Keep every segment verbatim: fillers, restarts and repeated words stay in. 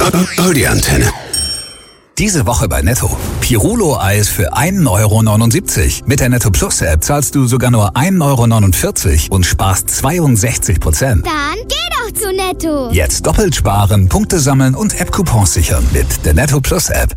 Oh, die Antenne. Diese Woche bei Netto. Pirulo-Eis für ein Euro neunundsiebzig. Mit der Netto Plus App zahlst du sogar nur ein Euro neunundvierzig und sparst zweiundsechzig Prozent. Dann geh doch zu Netto. Jetzt doppelt sparen, Punkte sammeln und App-Coupons sichern mit der Netto Plus App.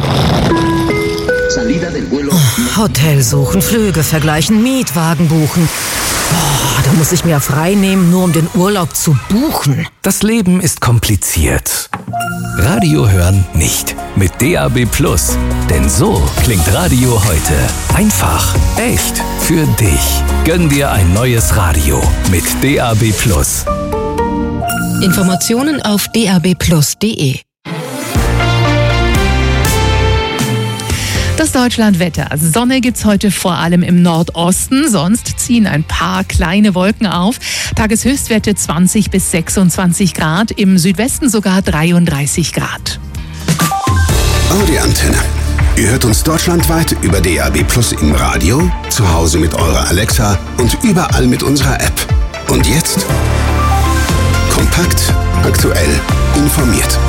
Hotel suchen, Flüge vergleichen, Mietwagen buchen. Oh, da muss ich mir frei nehmen, nur um den Urlaub zu buchen. Das Leben ist kompliziert. Radio hören nicht. Mit D A B Plus. Denn so klingt Radio heute. Einfach, echt, für dich. Gönn dir ein neues Radio mit D A B Plus. Informationen auf d a b plus punkt d e. Das Deutschlandwetter. Sonne gibt's heute vor allem im Nordosten, sonst ziehen ein paar kleine Wolken auf. Tageshöchstwerte zwanzig bis sechsundzwanzig Grad, im Südwesten sogar dreiunddreißig Grad. Oh, die Antenne. Ihr hört uns deutschlandweit über D A B Plus im Radio, zu Hause mit eurer Alexa und überall mit unserer App. Und jetzt? Kompakt, aktuell, informiert.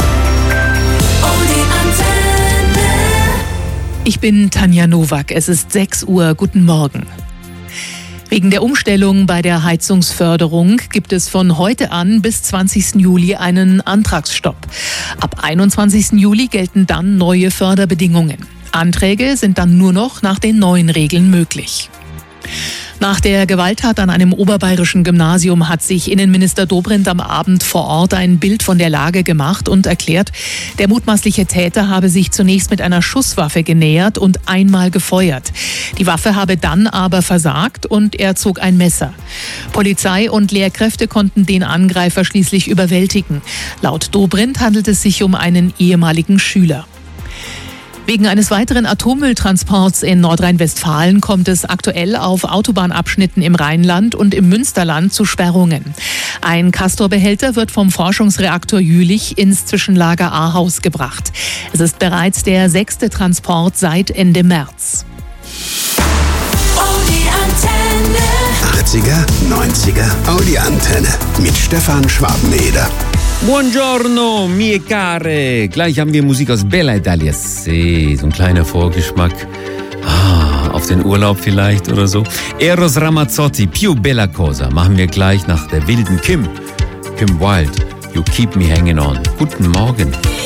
Ich bin Tanja Nowak, es ist sechs Uhr, guten Morgen. Wegen der Umstellung bei der Heizungsförderung gibt es von heute an bis zwanzigsten Juli einen Antragsstopp. Ab einundzwanzigsten Juli gelten dann neue Förderbedingungen. Anträge sind dann nur noch nach den neuen Regeln möglich. Nach der Gewalttat an einem oberbayerischen Gymnasium hat sich Innenminister Dobrindt am Abend vor Ort ein Bild von der Lage gemacht und erklärt, der mutmaßliche Täter habe sich zunächst mit einer Schusswaffe genähert und einmal gefeuert. Die Waffe habe dann aber versagt und er zog ein Messer. Polizei und Lehrkräfte konnten den Angreifer schließlich überwältigen. Laut Dobrindt handelt es sich um einen ehemaligen Schüler. Wegen eines weiteren Atommülltransports in Nordrhein-Westfalen kommt es aktuell auf Autobahnabschnitten im Rheinland und im Münsterland zu Sperrungen. Ein Castor-Behälter wird vom Forschungsreaktor Jülich ins Zwischenlager Ahaus gebracht. Es ist bereits der sechste Transport seit Ende März. Oh, die Antenne. achtziger, neunziger, oh, die Antenne. Mit Stefan Schwabeneder. Buongiorno, mie care. Gleich haben wir Musik aus Bella Italia. See, so ein kleiner Vorgeschmack. Ah, auf den Urlaub vielleicht oder so. Eros Ramazzotti, Più Bella Cosa. Machen wir gleich nach der wilden Kim. Kim Wilde, You Keep Me Hanging On. Guten Morgen.